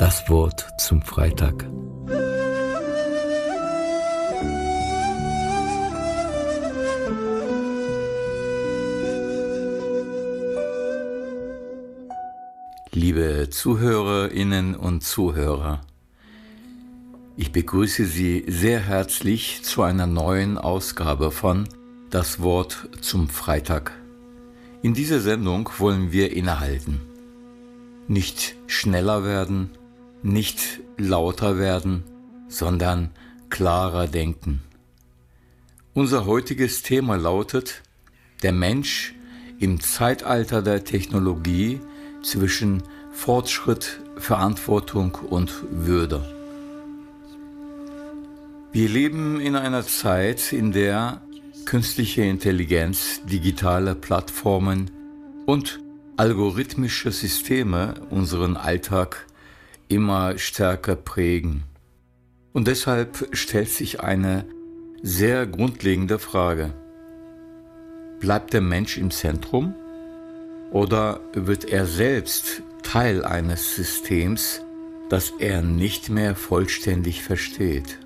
Das Wort zum Freitag. Liebe Zuhörerinnen und Zuhörer, ich begrüße Sie sehr herzlich zu einer neuen Ausgabe von Das Wort zum Freitag. In dieser Sendung wollen wir innehalten. Nicht schneller werden, nicht lauter werden, sondern klarer denken. Unser heutiges Thema lautet: Der Mensch im Zeitalter der Technologie zwischen Fortschritt, Verantwortung und Würde. Wir leben in einer Zeit, in der künstliche Intelligenz, digitale Plattformen und algorithmische Systeme unseren Alltag immer stärker prägen. Und deshalb stellt sich eine sehr grundlegende Frage: Bleibt der Mensch im Zentrum oder wird er selbst Teil eines Systems, das er nicht mehr vollständig versteht?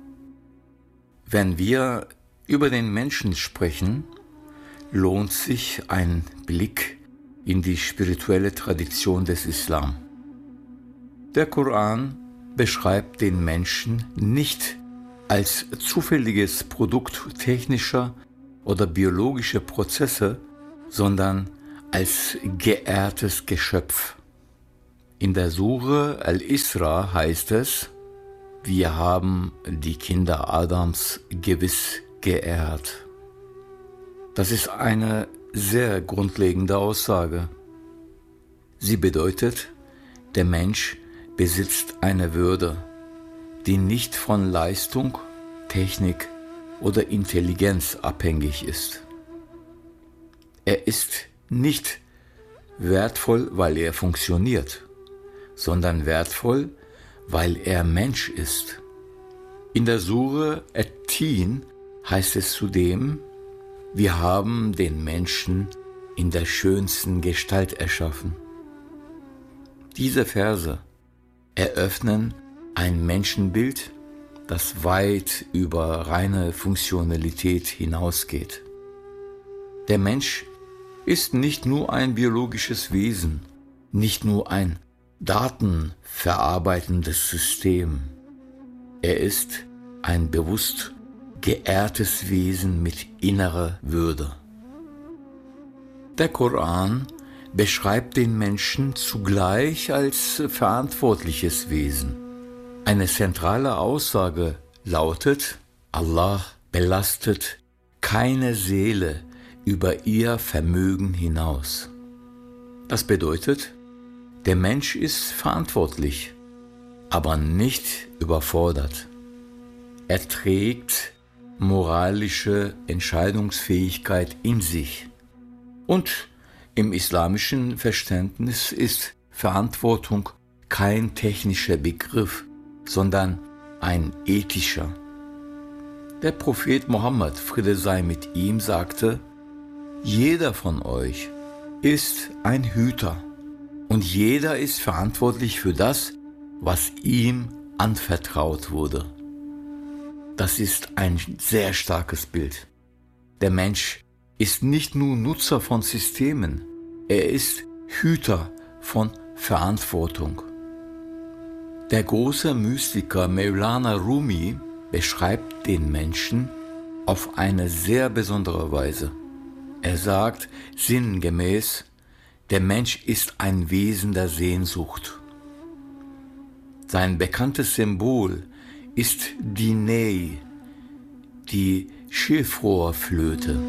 Wenn wir über den Menschen sprechen, lohnt sich ein Blick in die spirituelle Tradition des Islam. Der Koran beschreibt den Menschen nicht als zufälliges Produkt technischer oder biologischer Prozesse, sondern als geehrtes Geschöpf. In der Sure Al-Isra heißt es: Wir haben die Kinder Adams gewiss geehrt. Das ist eine sehr grundlegende Aussage. Sie bedeutet, der Mensch besitzt eine Würde, die nicht von Leistung, Technik oder Intelligenz abhängig ist. Er ist nicht wertvoll, weil er funktioniert, sondern wertvoll, weil er Mensch ist. In der Sure At-Tin heißt es zudem: Wir haben den Menschen in der schönsten Gestalt erschaffen. Diese Verse eröffnen ein Menschenbild, das weit über reine Funktionalität hinausgeht. Der Mensch ist nicht nur ein biologisches Wesen, nicht nur ein datenverarbeitendes System. Er ist ein bewusst geehrtes Wesen mit innerer Würde. Der Koran beschreibt den Menschen zugleich als verantwortliches Wesen. Eine zentrale Aussage lautet: Allah belastet keine Seele über ihr Vermögen hinaus. Das bedeutet, der Mensch ist verantwortlich, aber nicht überfordert. Er trägt moralische Entscheidungsfähigkeit in sich. Und im islamischen Verständnis ist Verantwortung kein technischer Begriff, sondern ein ethischer. Der Prophet Mohammed, Friede sei mit ihm, sagte: Jeder von euch ist ein Hüter und jeder ist verantwortlich für das, was ihm anvertraut wurde. Das ist ein sehr starkes Bild. Der Mensch ist nicht nur Nutzer von Systemen, er ist Hüter von Verantwortung. Der große Mystiker Mevlana Rumi beschreibt den Menschen auf eine sehr besondere Weise. Er sagt sinngemäß: Der Mensch ist ein Wesen der Sehnsucht. Sein bekanntes Symbol ist die Ney, die Schilfrohrflöte.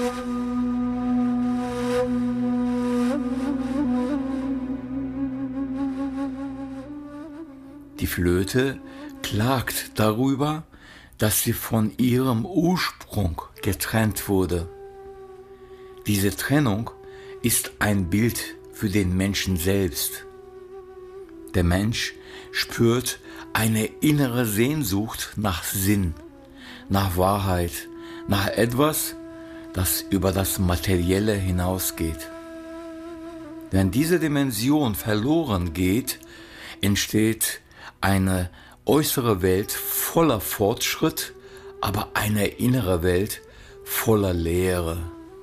Die Flöte klagt darüber, dass sie von ihrem Ursprung getrennt wurde. Diese Trennung ist ein Bild für den Menschen selbst. Der Mensch spürt eine innere Sehnsucht nach Sinn, nach Wahrheit, nach etwas, das über das Materielle hinausgeht. Wenn diese Dimension verloren geht, entsteht eine äußere Welt voller Fortschritt, aber eine innere Welt voller Leere.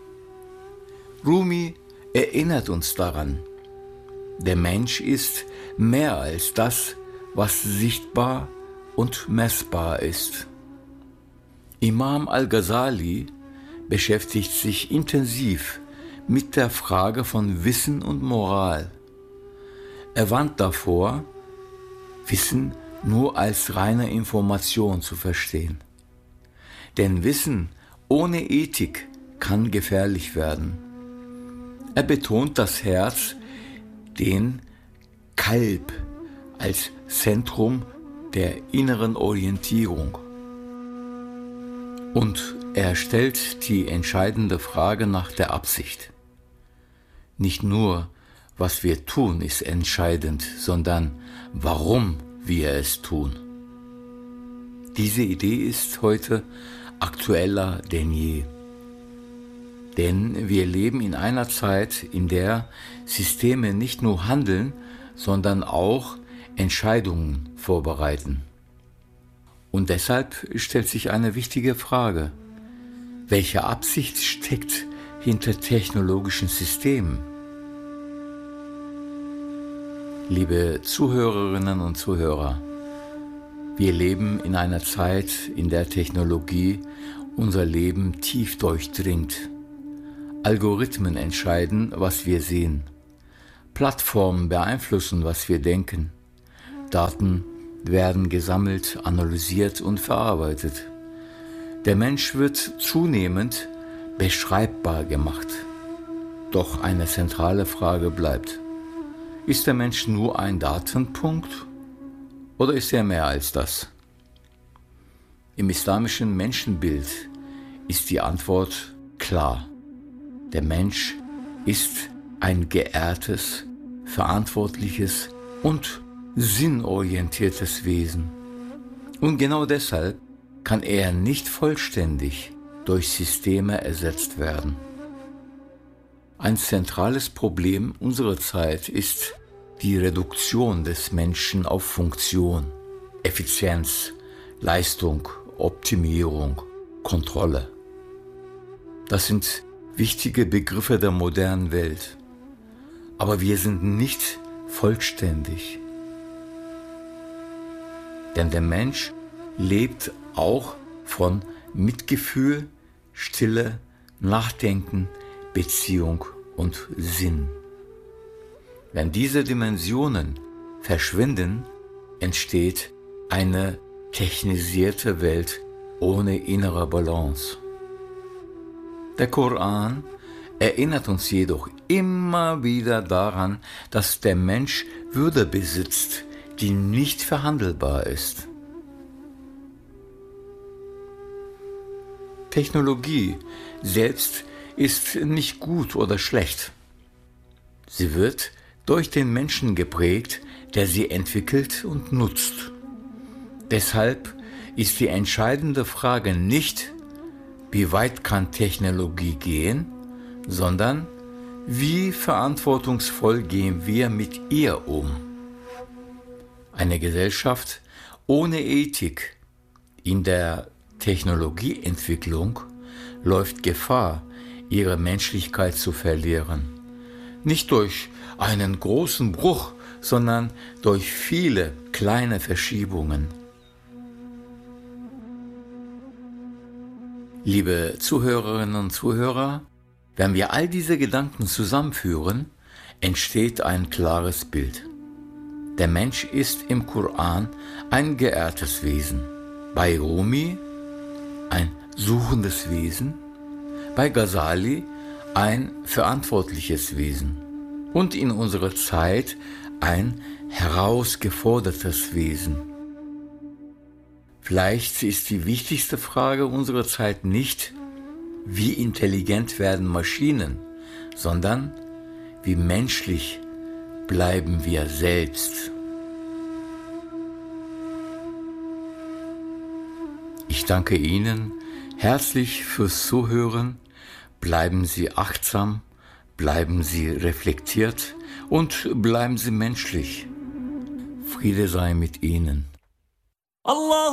Rumi erinnert uns daran, der Mensch ist mehr als das, was sichtbar und messbar ist. Imam al-Ghazali beschäftigt sich intensiv mit der Frage von Wissen und Moral. Er warnt davor, Wissen nur als reine Information zu verstehen. Denn Wissen ohne Ethik kann gefährlich werden. Er betont das Herz, den Kalb, als Zentrum der inneren Orientierung. Und er stellt die entscheidende Frage nach der Absicht. Nicht nur, was wir tun, ist entscheidend, sondern warum wir es tun. Diese Idee ist heute aktueller denn je. Denn wir leben in einer Zeit, in der Systeme nicht nur handeln, sondern auch Entscheidungen vorbereiten. Und deshalb stellt sich eine wichtige Frage: Welche Absicht steckt hinter technologischen Systemen? Liebe Zuhörerinnen und Zuhörer, wir leben in einer Zeit, in der Technologie unser Leben tief durchdringt. Algorithmen entscheiden, was wir sehen. Plattformen beeinflussen, was wir denken. Daten werden gesammelt, analysiert und verarbeitet. Der Mensch wird zunehmend beschreibbar gemacht. Doch eine zentrale Frage bleibt: Ist der Mensch nur ein Datenpunkt oder ist er mehr als das? Im islamischen Menschenbild ist die Antwort klar. Der Mensch ist ein geehrtes, verantwortliches und sinnorientiertes Wesen. Und genau deshalb kann er nicht vollständig durch Systeme ersetzt werden. Ein zentrales Problem unserer Zeit ist die Reduktion des Menschen auf Funktion, Effizienz, Leistung, Optimierung, Kontrolle. Das sind wichtige Begriffe der modernen Welt. Aber wir sind nicht vollständig. Denn der Mensch lebt auch von Mitgefühl, Stille, Nachdenken, Beziehung und Sinn. Wenn diese Dimensionen verschwinden, entsteht eine technisierte Welt ohne innere Balance. Der Koran erinnert uns jedoch immer wieder daran, dass der Mensch Würde besitzt, die nicht verhandelbar ist. Technologie selbst ist nicht gut oder schlecht. Sie wird durch den Menschen geprägt, der sie entwickelt und nutzt. Deshalb ist die entscheidende Frage nicht, wie weit kann Technologie gehen, sondern wie verantwortungsvoll gehen wir mit ihr um. Eine Gesellschaft ohne Ethik in der Technologieentwicklung läuft Gefahr, ihre Menschlichkeit zu verlieren. Nicht durch einen großen Bruch, sondern durch viele kleine Verschiebungen. Liebe Zuhörerinnen und Zuhörer, wenn wir all diese Gedanken zusammenführen, entsteht ein klares Bild. Der Mensch ist im Koran ein geehrtes Wesen, bei Rumi ein suchendes Wesen, bei Ghazali ein verantwortliches Wesen und in unserer Zeit ein herausgefordertes Wesen. Vielleicht ist die wichtigste Frage unserer Zeit nicht, wie intelligent werden Maschinen, sondern wie menschlich bleiben wir selbst. Ich danke Ihnen herzlich fürs Zuhören. Bleiben Sie achtsam, bleiben Sie reflektiert und bleiben Sie menschlich. Friede sei mit ihnen. Allah